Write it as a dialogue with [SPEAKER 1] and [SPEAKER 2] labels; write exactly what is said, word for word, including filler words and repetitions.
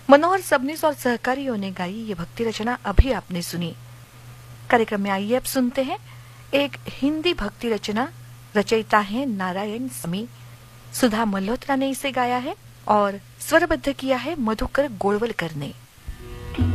[SPEAKER 1] मनोहर सबनीस और सहकारियों ने गाई ये भक्ति रचना अभी आपने सुनी। कार्यक्रम में आइए अब सुनते हैं एक हिंदी भक्ति रचना। रचयिता है नारायण स्वामी। सुधा मल्होत्रा ने इसे गाया है और स्वरबद्ध किया है मधुकर गोळवलकर ने।